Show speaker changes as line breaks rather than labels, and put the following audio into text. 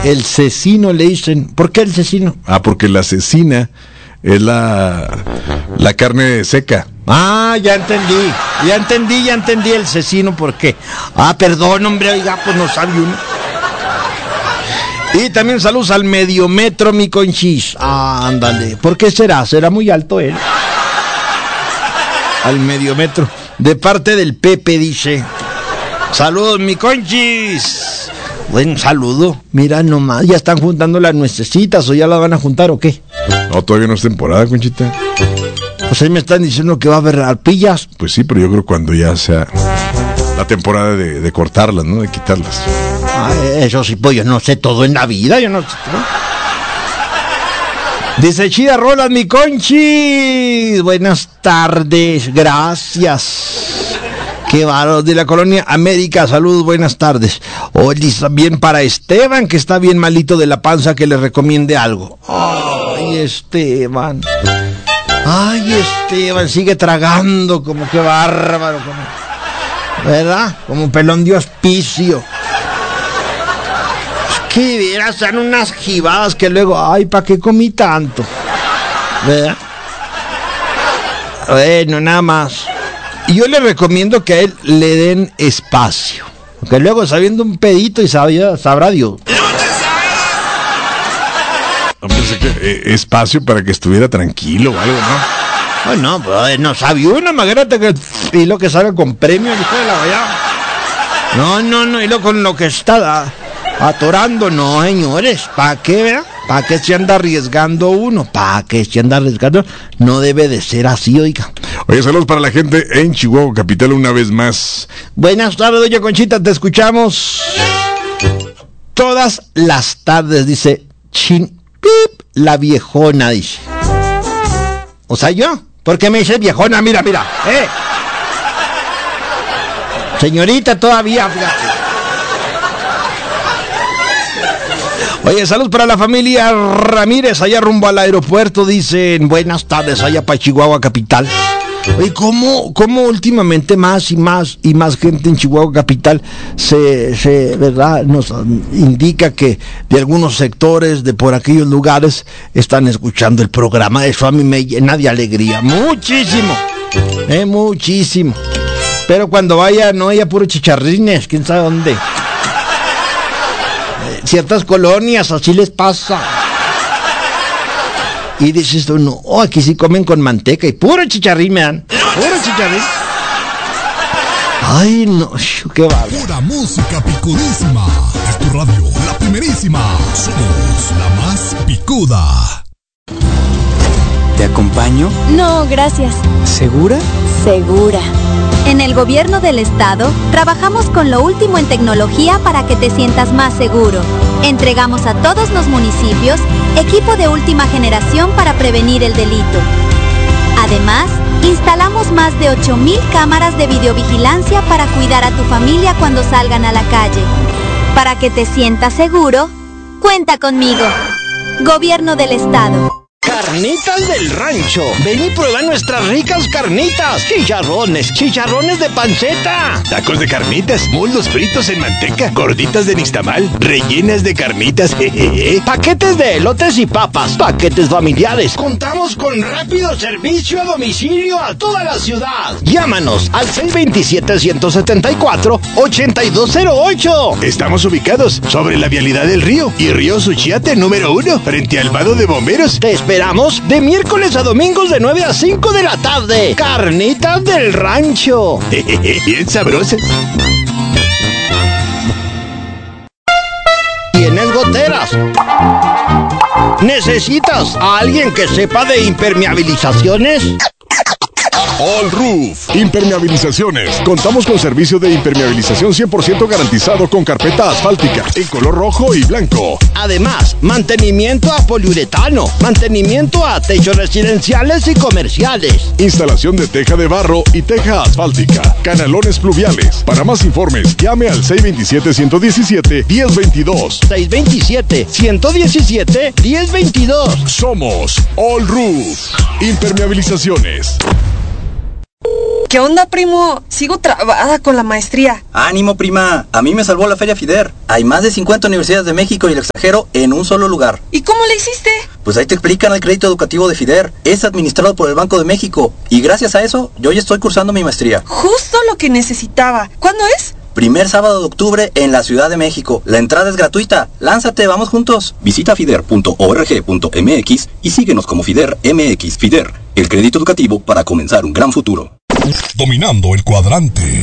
El cecino le dicen. ¿Por qué el cecino?
Ah, porque la cecina es la carne seca.
Ah, ya entendí el cecino, ¿por qué? Ah, perdón, hombre, oiga, pues no sabe uno. Y también saludos al Mediometro, mi conchis. Ah, ándale. ¿Por qué será? ¿Será muy alto él? Al Mediometro. De parte del Pepe, dice. Saludos, mi conchis. Buen saludo. Mira nomás, ¿ya están juntando las nuecesitas o ya las van a juntar o qué?
No, todavía no es temporada, Conchita.
Pues ahí me están diciendo que va a haber arpillas.
Pues sí, pero yo creo cuando ya sea la temporada de cortarlas, ¿no? De quitarlas.
Ah, eso sí, pues yo no sé todo en la vida, yo no sé todo. Dice Chida Rolas, mi conchis. Buenas tardes, gracias. Qué bárbaro, de la colonia América, saludos, buenas tardes. Oye, también para Esteban, que está bien malito de la panza, que le recomiende algo. Ay, Esteban. Ay, Esteban, sigue tragando, como que bárbaro, como, ¿verdad? Como pelón de hospicio. Es que vieras, dan unas jibadas que luego, ay, ¿para qué comí tanto? ¿Verdad? Bueno, nada más. Y yo le recomiendo que a él le den espacio, porque luego sabiendo un pedito y sabrá Dios.
Pensé que espacio para que estuviera tranquilo o algo, ¿no?
Bueno, pues no sabe uno, imagínate que y lo que salga con premio, hijo de la vaya. No, y lo con lo que está atorando, no, señores, ¿para qué, vea? ¿Para qué se anda arriesgando uno? ¿Para qué se anda arriesgando? No debe de ser así, oiga.
Oye, saludos para la gente en Chihuahua Capital una vez más.
Buenas tardes, doña Conchita, te escuchamos todas las tardes, dice Pip, la viejona, dice. O sea, yo, ¿por qué me dices viejona? Mira, señorita todavía, fíjate. Oye, saludos para la familia Ramírez, allá rumbo al aeropuerto, dicen, buenas tardes, allá para Chihuahua Capital. Oye, ¿cómo últimamente más y más gente en Chihuahua Capital verdad, nos indica que de algunos sectores de por aquellos lugares están escuchando el programa? Eso a mí me llena de alegría, muchísimo, muchísimo. Pero cuando vaya, no haya puros chicharrines, quién sabe dónde. Ciertas colonias así les pasa. Y dices tú, no, aquí sí comen con manteca y puro chicharrín me dan. Puro chicharrín. Ay, no, qué bárbaro.
Pura música picudísima. Es tu radio, la primerísima. Somos la más picuda.
¿Te acompaño?
No, gracias.
¿Segura?
Segura. En el gobierno del estado, trabajamos con lo último en tecnología para que te sientas más seguro. Entregamos a todos los municipios equipo de última generación para prevenir el delito. Además, instalamos más de 8,000 cámaras de videovigilancia para cuidar a tu familia cuando salgan a la calle. Para que te sientas seguro, cuenta conmigo. Gobierno del estado.
Carnitas del Rancho. Ven y prueba nuestras ricas carnitas. Chicharrones de panceta.
Tacos de carnitas, muslos fritos en manteca, gorditas de nixtamal, rellenas de carnitas,
Paquetes de elotes y papas, paquetes familiares. Contamos con rápido servicio a domicilio a toda la ciudad. Llámanos al 627-174-8208.
Estamos ubicados sobre la vialidad del río y Río Suchiate número 1, frente al vado de bomberos.
Te esperamos de miércoles a domingos de 9 a 5 de la tarde. Carnitas del Rancho.
Bien sabrosas.
¿Tienes goteras? ¿Necesitas a alguien que sepa de impermeabilizaciones?
All Roof Impermeabilizaciones. Contamos con servicio de impermeabilización 100% garantizado con carpeta asfáltica en color rojo y blanco.
Además, mantenimiento a poliuretano, mantenimiento a techos residenciales y comerciales.
Instalación de teja de barro y teja asfáltica. Canalones pluviales. Para más informes, llame al 627-117-1022.
627-117-1022.
Somos All Roof Impermeabilizaciones.
¿Qué onda, primo? Sigo trabada con la maestría.
¡Ánimo, prima! A mí me salvó la Feria FIDER. Hay más de 50 universidades de México y el extranjero en un solo lugar.
¿Y cómo le hiciste?
Pues ahí te explican el crédito educativo de FIDER. Es administrado por el Banco de México. Y gracias a eso, yo ya estoy cursando mi maestría.
Justo lo que necesitaba. ¿Cuándo es?
Primer sábado de octubre en la Ciudad de México. La entrada es gratuita. ¡Lánzate, vamos juntos! Visita fider.org.mx y síguenos como FIDER MX. FIDER, el crédito educativo para comenzar un gran futuro.
Dominando el cuadrante.